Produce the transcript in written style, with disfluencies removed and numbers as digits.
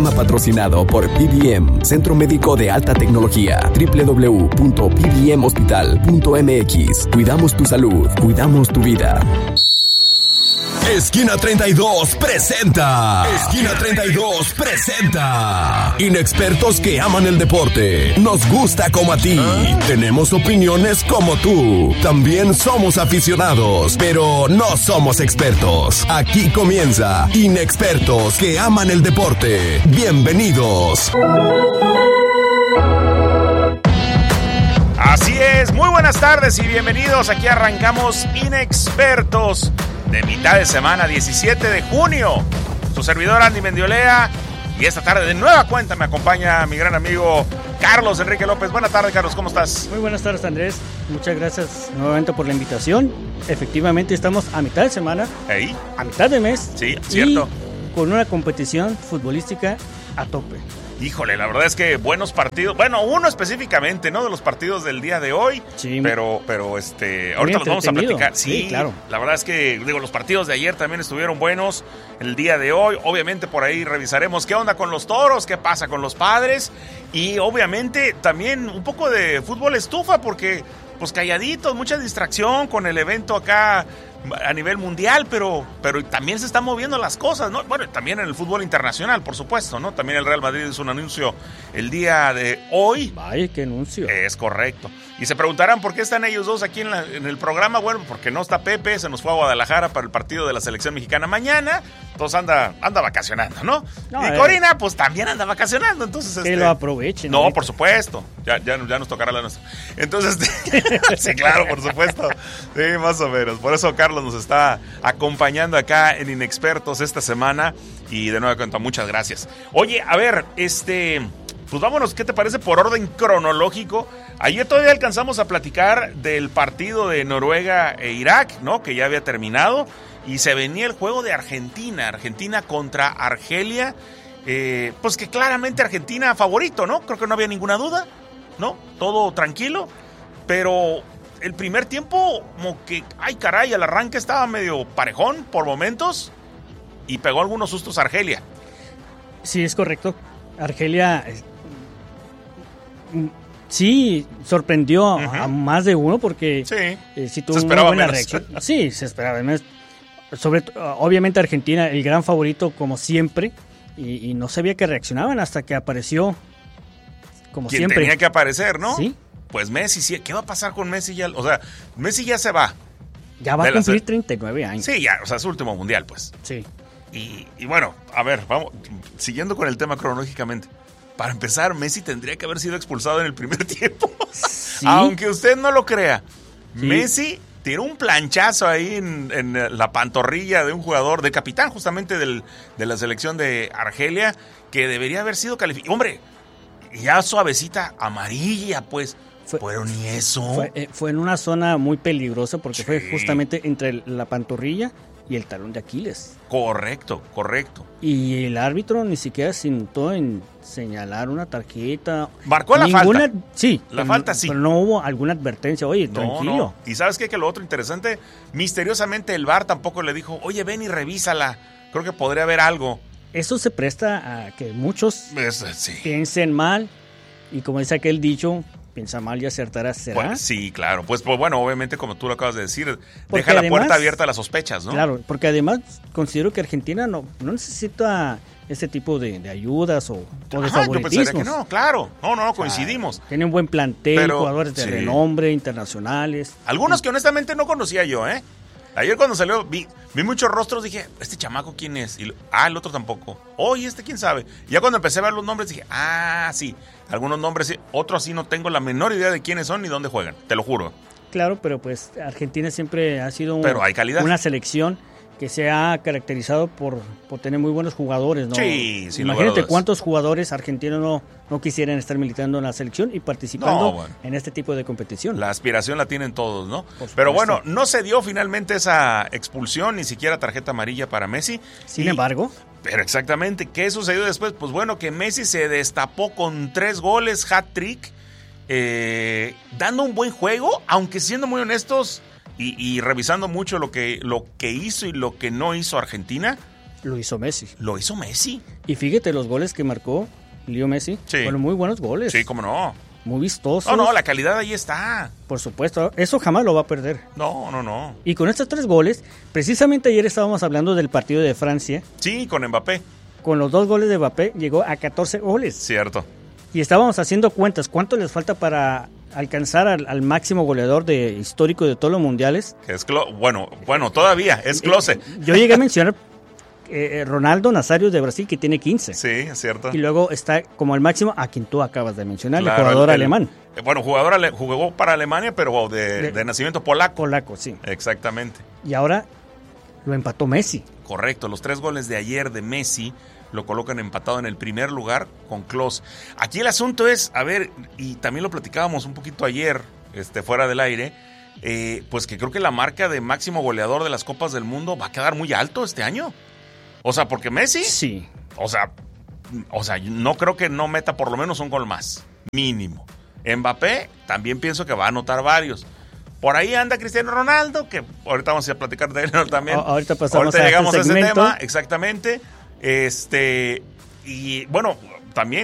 Programa patrocinado por PBM, Centro Médico de Alta Tecnología. www.pbmhospital.mx. Cuidamos tu salud, cuidamos tu vida. Esquina 32 presenta. Esquina 32 presenta. Inexpertos que aman el deporte. Nos gusta como a ti. Tenemos opiniones como tú. También somos aficionados, pero no somos expertos. Aquí comienza Inexpertos que aman el deporte. Bienvenidos. Así es, muy buenas tardes y bienvenidos. Aquí arrancamos Inexpertos de mitad de semana, 17 de junio. Su servidor Andy Mendiolea. Y esta tarde de nueva cuenta me acompaña mi gran amigo Carlos Enrique López. Buenas tardes, Carlos, ¿cómo estás? Muy buenas tardes, Andrés. Muchas gracias nuevamente por la invitación. Efectivamente estamos a mitad de semana, ¿Ahí? a mitad de mes. Sí, cierto. Y con una competición futbolística a tope. Híjole, la verdad es que buenos partidos. Bueno, uno específicamente, ¿no? De los partidos del día de hoy. Sí. Pero ahorita los vamos a platicar. Sí, claro. La verdad es que, los partidos de ayer también estuvieron buenos. El día de hoy, obviamente por ahí revisaremos qué onda con los Toros, qué pasa con los Padres. Y obviamente también un poco de fútbol estufa, porque pues calladitos, mucha distracción con el evento acá a nivel mundial, pero también se están moviendo las cosas, ¿no? Bueno, también en el fútbol internacional, por supuesto, ¿no? También el Real Madrid hizo un anuncio el día de hoy. Vaya, qué anuncio. Es correcto. Y se preguntarán por qué están ellos dos aquí en el programa. Bueno, porque no está Pepe, se nos fue a Guadalajara para el partido de la selección mexicana mañana. Entonces anda vacacionando, ¿no? Y Corina, pues también anda vacacionando. Entonces, que lo aprovechen. No, ahorita. Por supuesto. Ya nos tocará la nuestra. Entonces, sí, claro, por supuesto. Sí, más o menos. Por eso Carlos nos está acompañando acá en Inexpertos esta semana. Y de nuevo cuenta, muchas gracias. Oye, a ver, pues vámonos, ¿qué te parece por orden cronológico? Ayer todavía alcanzamos a platicar del partido de Noruega e Irak, ¿no? Que ya había terminado. Y se venía el juego de Argentina contra Argelia. Pues que claramente Argentina favorito, ¿no? Creo que no había ninguna duda, ¿no? Todo tranquilo. Pero el primer tiempo, como que, ay caray, al arranque estaba medio parejón por momentos. Y pegó algunos sustos a Argelia. Sí, es correcto. Argelia sí sorprendió a más de uno porque sí tuvo una buena reacción. Sí, se esperaba menos. Obviamente Argentina, el gran favorito como siempre, y no sabía que reaccionaban hasta que apareció como quien siempre. Tenía que aparecer, ¿no? Sí. Pues Messi, sí. ¿Qué va a pasar con Messi ya? O sea, Messi ya se va. Ya va a cumplir 39 años. Sí, ya, o sea, es su último mundial, pues. Sí. Y bueno, a ver, vamos, siguiendo con el tema cronológicamente. Para empezar, Messi tendría que haber sido expulsado en el primer tiempo. ¿Sí? Aunque usted no lo crea. Sí. Messi tiró un planchazo ahí en la pantorrilla de un jugador, de capitán justamente de la selección de Argelia, que debería haber sido calificado. Hombre, ya suavecita, amarilla, pues. Pero ni eso. Fue en una zona muy peligrosa porque fue justamente entre la pantorrilla y el talón de Aquiles. Correcto. Y el árbitro ni siquiera se intentó en señalar una tarjeta. Marcó la falta. Sí. La falta sí. Pero no hubo alguna advertencia. Oye, tranquilo. No. ¿Y sabes qué? Que lo otro interesante, misteriosamente el VAR tampoco le dijo, oye, ven y revísala. Creo que podría haber algo. Eso se presta a que muchos piensen mal. Y como dice aquel dicho, piensa mal y acertará, ¿será? Pues, sí, claro. Pues bueno, obviamente, como tú lo acabas de decir, porque deja la puerta abierta a las sospechas, ¿no? Claro, porque además considero que Argentina no necesita ese tipo de ayudas o de favoritismos. Yo pensaría que no, claro. No, coincidimos. Tiene un buen plantel, jugadores de renombre, internacionales. Algunos que honestamente no conocía yo, ¿eh? Ayer cuando salió, vi muchos rostros, dije, ¿este chamaco quién es? Y el otro tampoco. ¿Y este quién sabe? Y ya cuando empecé a ver los nombres dije, sí, algunos nombres sí, otros sí no tengo la menor idea de quiénes son ni dónde juegan, te lo juro. Claro, pero pues Argentina siempre ha sido hay calidad. Una selección que se ha caracterizado por tener muy buenos jugadores, ¿no? Sí, sin Imagínate cuántos jugadores argentinos no quisieran estar militando en la selección y participando en este tipo de competición. La aspiración la tienen todos, ¿no? Pero bueno, no se dio finalmente esa expulsión, ni siquiera tarjeta amarilla para Messi. Sin embargo. Pero exactamente, ¿qué sucedió después? Pues bueno, que Messi se destapó con 3 goles, hat-trick, dando un buen juego, aunque siendo muy honestos y revisando mucho lo que hizo y lo que no hizo Argentina, Lo hizo Messi. Lo hizo Messi. Y fíjate los goles que marcó Leo Messi. Sí. Fueron muy buenos goles. Sí, cómo no. Muy vistosos. No, la calidad ahí está. Por supuesto, eso jamás lo va a perder. No. Y con estos 3 goles, precisamente ayer estábamos hablando del partido de Francia. Sí, con Mbappé. Con los 2 goles de Mbappé llegó a 14 goles. Cierto. Y estábamos haciendo cuentas. ¿Cuánto les falta para alcanzar al máximo goleador histórico de todos los mundiales? Que es bueno, todavía, es Klose. Yo llegué a mencionar Ronaldo Nazario de Brasil, que tiene 15. Sí, es cierto. Y luego está como el máximo a quien tú acabas de mencionar, claro, el jugador alemán. Bueno, jugó para Alemania, pero de nacimiento polaco. Polaco, sí. Exactamente. Y ahora lo empató Messi. Correcto, los 3 goles de ayer de Messi lo colocan empatado en el primer lugar con Klose. Aquí el asunto es, a ver, y también lo platicábamos un poquito ayer, fuera del aire, pues que creo que la marca de máximo goleador de las Copas del Mundo va a quedar muy alto este año. O sea, porque Messi, sí. O sea, no creo que no meta por lo menos un gol más, mínimo. Mbappé también pienso que va a anotar varios. Por ahí anda Cristiano Ronaldo, que ahorita vamos a platicar de él también. Ahorita llegamos a ese tema, exactamente. Y bueno, también